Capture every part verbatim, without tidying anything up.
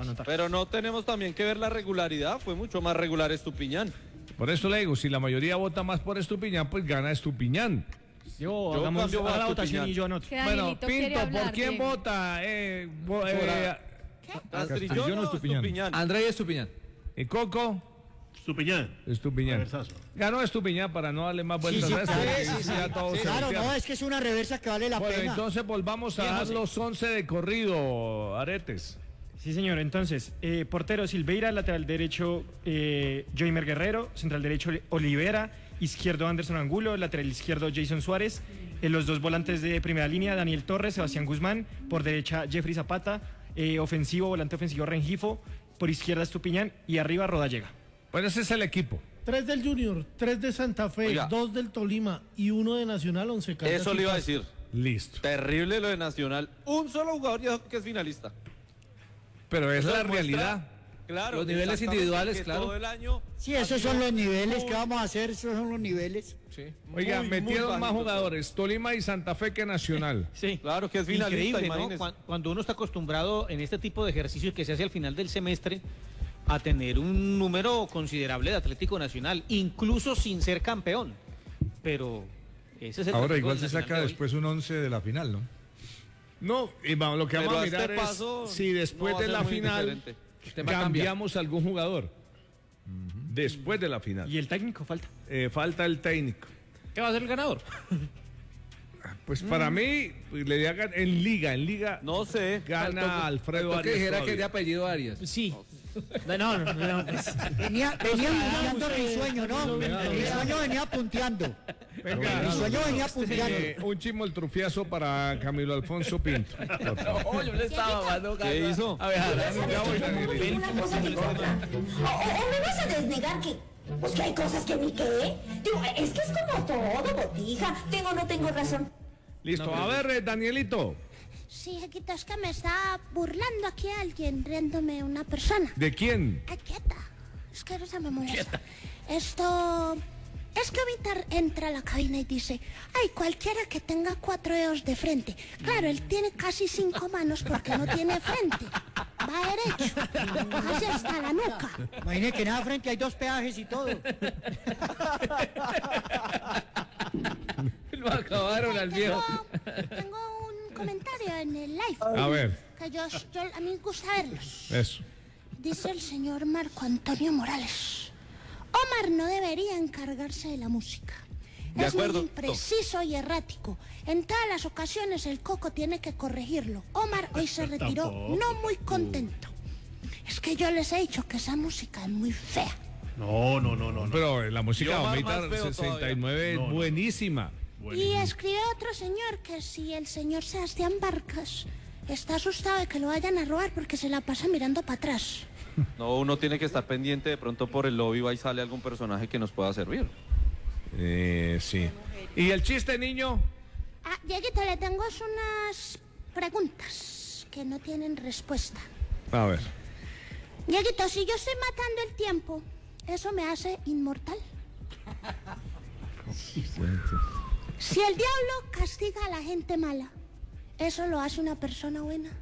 anotar. Pero no tenemos también que ver la regularidad, fue mucho más regular Estupiñán. Por eso le digo, si la mayoría vota más por Estupiñán, pues gana Estupiñán. Yo, Yo hagamos cambio a la votación Estupiñán. y yo anoto. Que Bueno, Danielito quiere Pinto, ¿por hablar, quién Diego. vota? Eh, vo- eh, Castrillón o Estupiñán. André Estupiñán. ¿Y Coco? Estupiñán. Estupiñán. Reversazo. Ganó Estupiñán para no darle más vueltas sí, a esto. claro, porque sí, sí, sí, ya todo se Claro, voltea. no, es que es una reversa que vale la Bueno, pena. entonces volvamos a Bien, dar José. los once de corrido, Aretes. Sí, señor. Entonces, eh, portero Silveira, lateral derecho eh, Joimer Guerrero, central derecho Olivera, izquierdo Anderson Angulo, lateral izquierdo Jason Suárez, eh, los dos volantes de primera línea, Daniel Torres, Sebastián Guzmán, por derecha Jeffrey Zapata, eh, ofensivo, volante ofensivo Rengifo, por izquierda Estupiñán y arriba Rodallega. Bueno, ese es el equipo. Tres del Junior, tres de Santa Fe, Oiga. dos del Tolima y uno de Nacional, Once Caldas. Eso y le iba a Pasto. decir. Listo. Terrible lo de Nacional. Un solo jugador ya que es finalista. Pero es Eso la demuestra, realidad. Claro. Los niveles exactamente, individuales, que claro. Todo el año Sí, ha esos sido son los niveles. muy- ¿Qué vamos a hacer? Esos son los niveles. Sí. Oiga, Muy, muy metieron más bajito. jugadores, Tolima y Santa Fe que Nacional. Sí. Claro que es finalista, Increíble, ¿no? imagínese. Cuan- Cuando uno está acostumbrado en este tipo de ejercicios que se hace al final del semestre a tener un número considerable de Atlético Nacional, incluso sin ser campeón. Pero ese es el Ahora Atlético igual se Nacional saca de hoy. después un once de la final, ¿no? No, y vamos, lo que Pero vamos a a este mirar es paso si después no va a de ser la muy final diferente. Usted va a cambiar. cambiamos algún jugador. Después de la final. Y el técnico falta. Eh, falta el técnico. ¿Qué va a ser el ganador? Pues para mí, pues, le hagan en liga, en liga No sé. gana Alfredo Faltó que Arias. dijera que todavía. es de apellido Arias. Sí. No, no, no. no, pues. Venía, venía punteando Risueño, ¿no? Risueño venía punteando. Venga, Risueño venía punteando. eh, un chismo el trufiazo para Camilo Alfonso Pinto. No, yo le estaba dando ¿Qué hizo? A ver, Ya voy, Danielito. Una cosa que otra. O, o- o me vas a desnegar que, pues que hay cosas que ni qué. Digo, es que es como todo, botija. Tengo o no tengo razón. Listo, a ver, eh, Danielito, Sí, Jequito, es que me está burlando aquí alguien, riéndome una persona. ¿de quién? Ay, quieta. Es que no me molesta. Esto... Es que ahorita entra a la cabina y dice, ay, cualquiera que tenga cuatro dedos de frente. Claro, él tiene casi cinco manos porque no tiene frente. Va derecho, casi hasta la nuca. Imagínate que nada frente hay dos peajes y todo. lo acabaron al viejo. Tengo, tengo un comentario en el live. A ver, Que yo, yo- a mí me gusta verlos. eso. Dice el señor Marco Antonio Morales. Omar no debería encargarse de la música. De es acuerdo. muy impreciso y errático. En todas las ocasiones el Coco tiene que corregirlo. Omar hoy se retiró Tampoco. no muy contento. Es que yo les he dicho que esa música es muy fea. No, no, no, no. no. Pero la música de Omar Omita más feo sesenta y nueve todavía. es No, no. buenísima. Y Buenísimo. escribe otro señor que si el señor Sebastián Barcas está asustado de que lo vayan a robar porque se la pasa mirando para atrás. No, uno tiene que estar pendiente de pronto por el lobby va y sale algún personaje que nos pueda servir. Eh, sí. ¿Y el chiste, niño? Ah, Dieguito, le tengo unas preguntas que no tienen respuesta. A ver. Dieguito, si yo estoy matando el tiempo, ¿eso me hace inmortal? Si el diablo castiga a la gente mala, ¿eso lo hace una persona buena?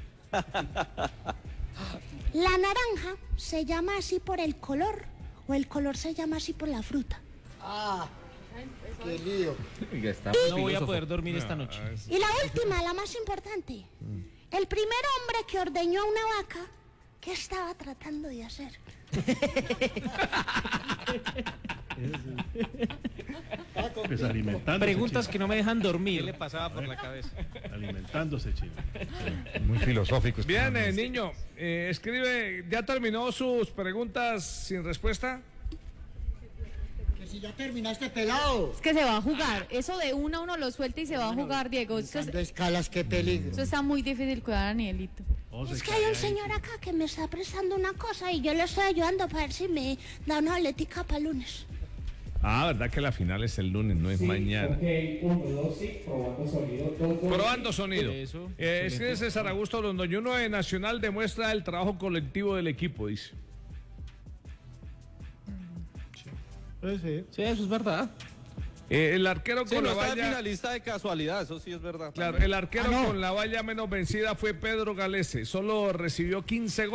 ¿La naranja se llama así por el color o el color se llama así por la fruta? Ah, qué lío. No voy a poder dormir esta noche. Y la última, la más importante. El primer hombre que ordeñó a una vaca, ¿qué estaba tratando de hacer? Pues alimentándose. Preguntas que no me dejan ¿Qué dormir. le pasaba por la cabeza? chino. Alimentándose, chino. Muy filosófico. este Bien, programa. eh, niño, eh, escribe, ¿ya terminó sus preguntas sin respuesta? Que si ya terminaste pelado. Es que se va a jugar. Eso de uno a uno lo suelta y se va a jugar, Diego. Eso, es- Dando escalas, qué peligro. eso está muy difícil cuidar a Danielito. Vamos a Es que hay un caer ahí, señor acá que me está prestando una cosa y yo le estoy ayudando para ver si me da una boletica para lunes. Ah, verdad que la final es el lunes, no es mañana. Ok, uno, dos, sí, probando sonido. dos, dos, Probando sonido. Eso, Eh, excelente. escribe César Augusto Londoño, uno de Nacional demuestra el trabajo colectivo del equipo, dice. Pues sí. Sí, eso es verdad. Eh, el arquero Sí, con no la está de valla... finalista de casualidad, eso sí es verdad. Claro, el arquero Ah, no. con la valla menos vencida fue Pedro Galese, solo recibió quince goles.